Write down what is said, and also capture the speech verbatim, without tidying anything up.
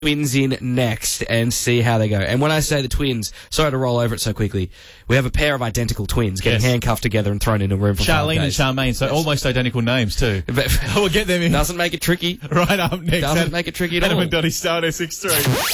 twins in next and see how they go. And when I say the twins, sorry to roll over it so quickly, we have a pair of identical twins getting Yes. handcuffed together and thrown in a room for five Charlene and days. Charmaine, so Yes. almost identical names too. But We'll get them in doesn't make it tricky. right up next. Doesn't make it tricky at Adam all. and Dottie Star six three.